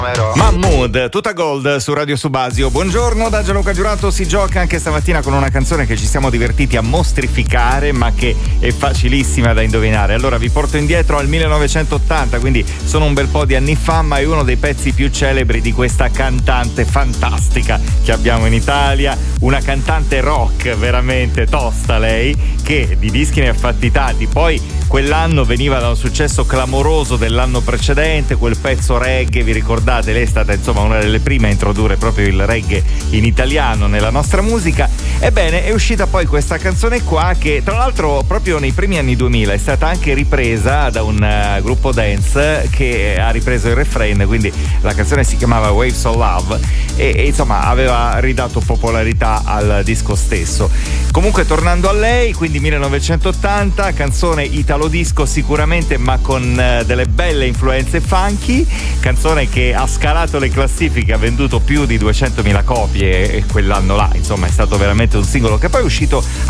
Mahmood, tutta gold su Radio Subasio. Buongiorno da Gianluca Giurato. Si gioca anche stamattina con una canzone che ci siamo divertiti a mostrificare, ma che è facilissima da indovinare. Allora vi porto indietro al 1980, quindi sono un bel po' di anni fa, ma è uno dei pezzi più celebri di questa cantante fantastica che abbiamo in Italia, una cantante rock veramente tosta lei, che di dischi ne ha fatti tanti. Poi quell'anno veniva da un successo clamoroso dell'anno precedente, quel pezzo reggae, vi ricordate? Lei è stata insomma una delle prime a introdurre proprio il reggae in italiano nella nostra musica. Ebbene, è uscita poi questa canzone qua che tra l'altro proprio nei primi anni 2000 è stata anche ripresa da un gruppo dance che ha ripreso il refrain, quindi la canzone si chiamava Waves of Love e insomma aveva ridato popolarità al disco stesso. Comunque tornando a lei, quindi 1980, canzone italo disco sicuramente, ma con delle belle influenze funky, canzone che ha scalato le classifiche, ha venduto più di 200.000 copie quell'anno là, insomma è stato veramente un singolo che poi è uscito